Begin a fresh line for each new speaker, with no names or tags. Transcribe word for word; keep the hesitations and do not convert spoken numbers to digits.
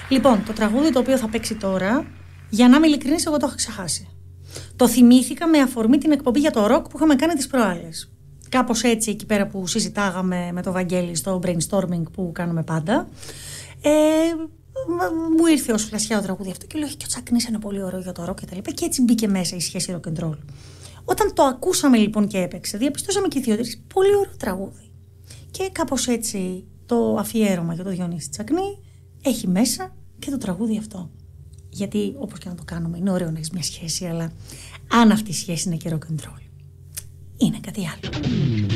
Λοιπόν, το τραγούδι το οποίο θα παίξει τώρα, για να είμαι ειλικρινής, εγώ το έχω ξεχάσει. Το θυμήθηκα με αφορμή την εκπομπή για το ροκ που είχαμε κάνει τις προάλλες. Κάπως έτσι, εκεί πέρα που συζητάγαμε με το Βαγγέλη στο brainstorming που κάνουμε πάντα. Ε, μου ήρθε ως φλασιά το τραγούδι αυτό και λέω: και ο Τσακνής είναι πολύ ωραίο για το ροκ και τα λοιπά. Και έτσι μπήκε μέσα η σχέση rock and roll. Όταν το ακούσαμε λοιπόν και έπαιξε, διαπιστώσαμε και οι δύο ότι πολύ ωραίο τραγούδι. Και κάπως έτσι το αφιέρωμα για το Διονύση Τσακνή έχει μέσα και το τραγούδι αυτό. Γιατί όπως και να το κάνουμε, είναι ωραίο να έχεις μια σχέση, αλλά αν αυτή η σχέση είναι και rock and roll, είναι κάτι άλλο.